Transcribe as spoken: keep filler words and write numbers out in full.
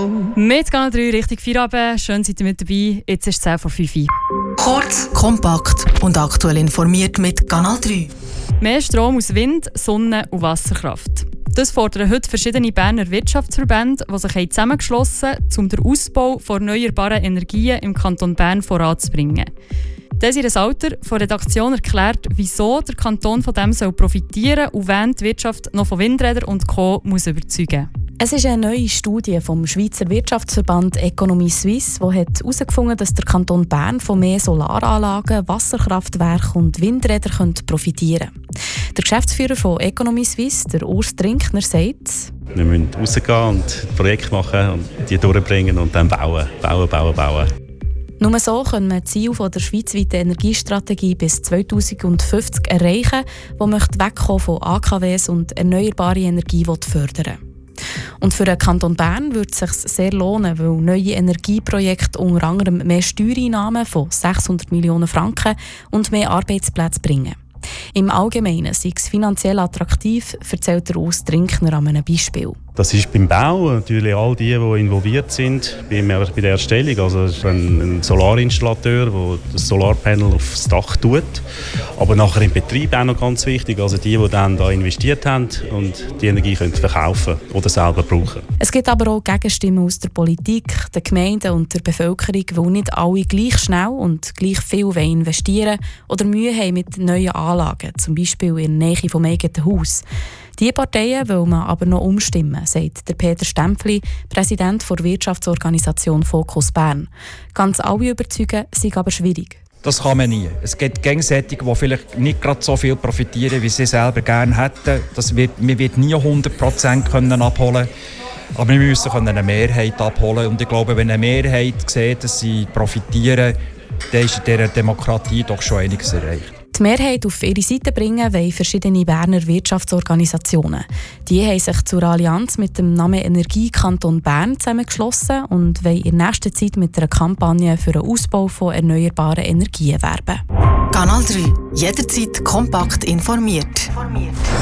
Mit Kanal drei richtig Feierabend. Schön, seid ihr mit dabei. Jetzt ist es zehn vor fünf. Kurz, kompakt und aktuell informiert mit Kanal drei. Mehr Strom aus Wind, Sonne und Wasserkraft. Das fordern heute verschiedene Berner Wirtschaftsverbände, die sich zusammengeschlossen haben, um den Ausbau von erneuerbaren Energien im Kanton Bern voranzubringen. Desiree Salter von der Redaktion erklärt, wieso der Kanton von dem soll profitieren und wen die Wirtschaft noch von Windrädern und Co. muss überzeugen. Es ist eine neue Studie vom Schweizer Wirtschaftsverband Economy Suisse, die herausgefunden hat, dass der Kanton Bern von mehr Solaranlagen, Wasserkraftwerken und Windrädern profitieren könnte. Der Geschäftsführer von Economy Suisse, der Urs Trinkner, sagt: Wir müssen rausgehen und Projekte machen und die durchbringen und dann bauen, bauen, bauen, bauen. Nur so können wir die Ziele der schweizweiten Energiestrategie bis zweitausendfünfzig erreichen, die wegkommen von A K Ws und erneuerbare Energie fördern will. Und für den Kanton Bern würde es sich sehr lohnen, weil neue Energieprojekte unter anderem mehr Steuereinnahmen von sechshundert Millionen Franken und mehr Arbeitsplätze bringen. Im Allgemeinen sei es finanziell attraktiv, erzählt der Urs Trinkner an einem Beispiel. Das ist beim Bau natürlich all die, die involviert sind bei der Erstellung. Also ein, ein Solarinstallateur, der das Solarpanel aufs Dach tut. Aber nachher im Betrieb auch noch ganz wichtig. Also die, die dann da investiert haben und die Energie können verkaufen oder selber brauchen. Es gibt aber auch Gegenstimmen aus der Politik, den Gemeinden und der Bevölkerung, weil nicht alle gleich schnell und gleich viel investieren oder Mühe haben mit neuen Anlagen, zum Beispiel in der Nähe vom eigenen Haus. Diese Parteien will man aber noch umstimmen, sagt der Peter Stempfli, Präsident der Wirtschaftsorganisation Fokus Bern. Ganz alle überzeugen, sei aber schwierig. Das kann man nie. Es gibt Gegenseitige, die vielleicht nicht gerade so viel profitieren, wie sie selber gerne hätten. Das wird, man wird nie hundert Prozent abholen können. Aber wir müssen eine Mehrheit abholen. Und ich glaube, wenn eine Mehrheit sieht, dass sie profitieren, dann ist in dieser Demokratie doch schon einiges erreicht. Die Mehrheit auf ihre Seite bringen wollen verschiedene Berner Wirtschaftsorganisationen. Die haben sich zur Allianz mit dem Namen Energie Kanton Bern zusammengeschlossen und wollen in nächster Zeit mit einer Kampagne für den Ausbau von erneuerbaren Energien werben. Kanal drei. Jederzeit kompakt informiert.